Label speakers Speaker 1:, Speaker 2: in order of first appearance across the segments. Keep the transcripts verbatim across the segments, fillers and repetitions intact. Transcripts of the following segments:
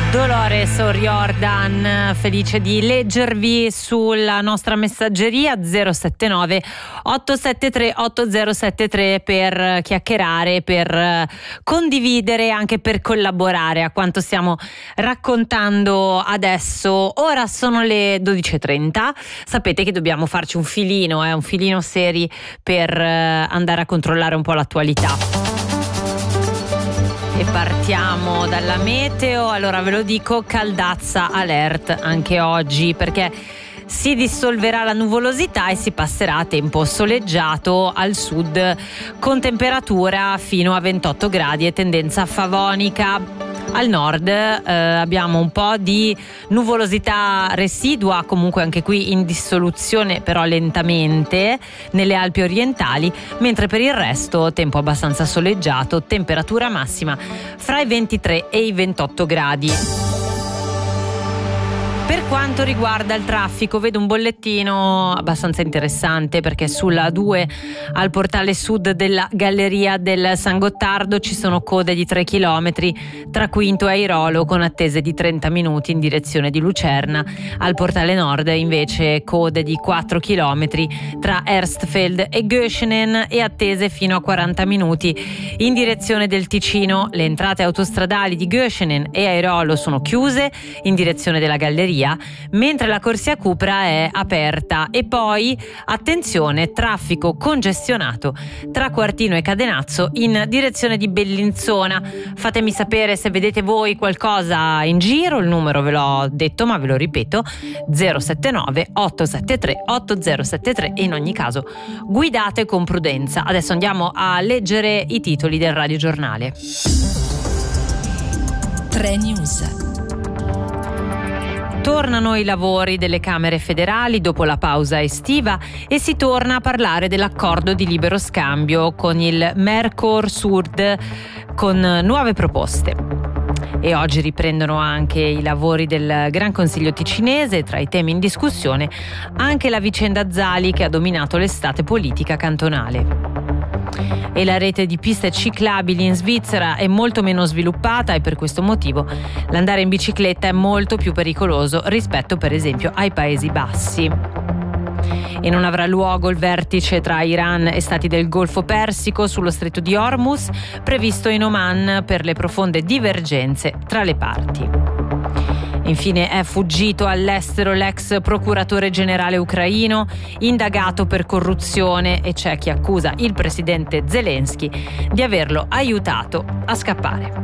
Speaker 1: Dolores O'Riordan, felice di leggervi sulla nostra messaggeria zero sette nove otto sette tre otto zero sette tre per chiacchierare, per condividere, anche per collaborare a quanto stiamo raccontando adesso. Ora sono le dodici e trenta, sapete che dobbiamo farci un filino, eh, un filino seri per andare a controllare un po' l'attualità. E partiamo dalla meteo. Allora ve lo dico, caldazza alert anche oggi, perché si dissolverà la nuvolosità e si passerà a tempo soleggiato al sud, con temperatura fino a ventotto gradi e tendenza favonica. Al nord eh, abbiamo un po' di nuvolosità residua, comunque anche qui in dissoluzione, però lentamente, nelle Alpi orientali, mentre per il resto tempo abbastanza soleggiato, temperatura massima fra i ventitré e i ventotto gradi. Per quanto riguarda il traffico, vedo un bollettino abbastanza interessante, perché sulla A due al portale sud della Galleria del San Gottardo ci sono code di tre chilometri tra Quinto e Airolo, con attese di trenta minuti in direzione di Lucerna. Al portale nord invece code di quattro chilometri tra Erstfeld e Göschenen e attese fino a quaranta minuti in direzione del Ticino. Le entrate autostradali di Göschenen e Airolo sono chiuse in direzione della Galleria, mentre la corsia Cupra è aperta. E poi attenzione, traffico congestionato tra Quartino e Cadenazzo in direzione di Bellinzona. Fatemi sapere se vedete voi qualcosa in giro, il numero ve l'ho detto ma ve lo ripeto, zero sette nove otto sette tre otto zero sette tre, e in ogni caso guidate con prudenza. Adesso andiamo a leggere i titoli del radiogiornale.
Speaker 2: tre News.
Speaker 1: Tornano i lavori delle Camere federali dopo la pausa estiva e si torna a parlare dell'accordo di libero scambio con il Mercosur, con nuove proposte. E oggi riprendono anche i lavori del Gran Consiglio ticinese, tra i temi in discussione anche la vicenda Zali, che ha dominato l'estate politica cantonale. E la rete di piste ciclabili in Svizzera è molto meno sviluppata e per questo motivo l'andare in bicicletta è molto più pericoloso rispetto per esempio ai Paesi Bassi. E non avrà luogo il vertice tra Iran e Stati del Golfo Persico sullo stretto di Hormuz, previsto in Oman per le profonde divergenze tra le parti. Infine è fuggito all'estero l'ex procuratore generale ucraino, indagato per corruzione, e c'è chi accusa il presidente Zelensky di averlo aiutato a scappare.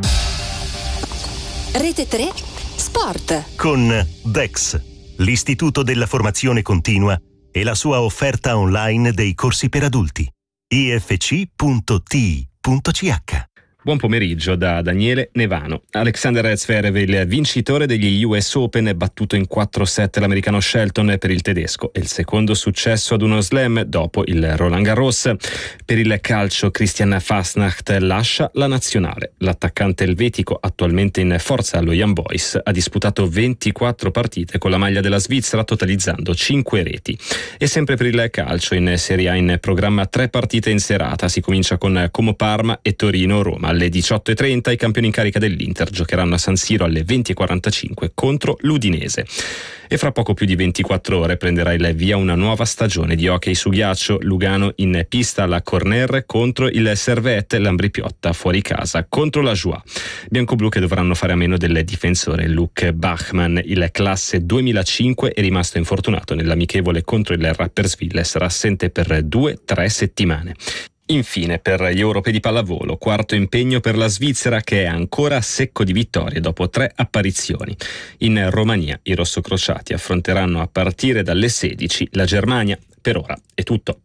Speaker 2: Rete tre Sport
Speaker 3: con Dex, l'Istituto della Formazione Continua e la sua offerta online dei corsi per adulti. i f c punto t i punto c h.
Speaker 4: Buon pomeriggio da Daniele Nevano. Alexander Zverev, il vincitore degli U S Open, è battuto in quattro set l'americano Shelton per il tedesco. È il secondo successo ad uno slam dopo il Roland Garros. Per il calcio, Christian Fasnacht lascia la nazionale. L'attaccante elvetico, attualmente in forza allo Young Boys, ha disputato ventiquattro partite con la maglia della Svizzera, totalizzando cinque reti. E sempre per il calcio, in Serie A in programma tre partite in serata. Si comincia con Como Parma e Torino Roma. Alle diciotto e trenta i campioni in carica dell'Inter giocheranno a San Siro alle venti e quarantacinque contro l'Udinese. E fra poco più di ventiquattro ore prenderà il via una nuova stagione di hockey su ghiaccio. Lugano in pista alla Corner contro il Servette, Lambri Piotta fuori casa contro la Joie. Biancoblù che dovranno fare a meno del difensore Luke Bachmann. Il classe duemilacinque è rimasto infortunato nell'amichevole contro il Rapperswil e sarà assente per due tre settimane. Infine, per gli europei di pallavolo, quarto impegno per la Svizzera, che è ancora secco di vittorie dopo tre apparizioni. In Romania i rossocrociati affronteranno a partire dalle sedici la Germania. Per ora è tutto.